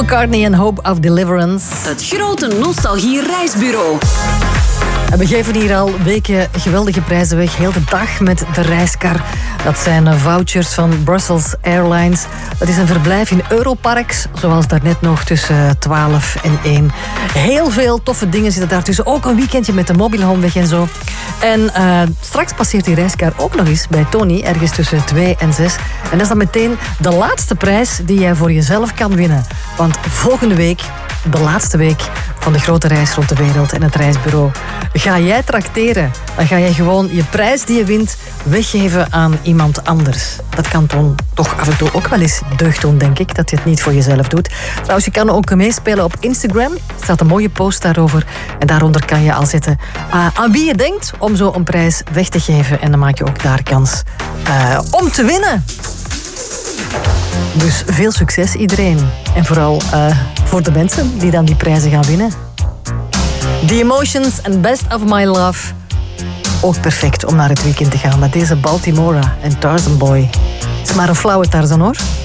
McCartney en Hope of Deliverance. Het grote nostalgie-reisbureau. En we geven hier al weken geweldige prijzen weg. Heel de dag met de reiskar. Dat zijn vouchers van Brussels Airlines. Dat is een verblijf in Europarks, zoals daarnet nog tussen 12 en 1. Heel veel toffe dingen zitten daartussen. Ook een weekendje met de mobielhome weg en zo. En straks passeert die reiskar ook nog eens bij Tony, ergens tussen 2 en 6. En dat is dan meteen de laatste prijs die jij voor jezelf kan winnen. Want volgende week, de laatste week van de grote reis rond de wereld en het reisbureau, ga jij trakteren. Dan ga jij gewoon je prijs die je wint weggeven aan iemand anders. Dat kan toch af en toe ook wel eens deugd doen, denk ik, dat je het niet voor jezelf doet. Trouwens, je kan ook meespelen op Instagram. Er staat een mooie post daarover. En daaronder kan je al zetten aan wie je denkt om zo een prijs weg te geven. En dan maak je ook daar kans om te winnen. Dus veel succes iedereen. En vooral voor de mensen die dan die prijzen gaan winnen. The Emotions and Best of My Love. Ook perfect om naar het weekend te gaan met deze Baltimora en Tarzan Boy. Het is maar een flauwe Tarzan hoor.